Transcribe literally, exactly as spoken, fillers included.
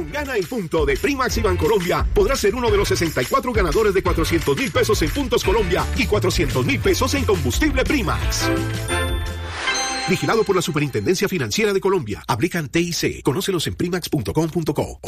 En Gana y Punto de Primax y Bancolombia podrás ser uno de los sesenta y cuatro ganadores de cuatrocientos mil pesos en Puntos Colombia y cuatrocientos mil pesos en combustible Primax. Vigilado por la Superintendencia Financiera de Colombia. Aplican T I C. Conócelos en primax punto com punto co.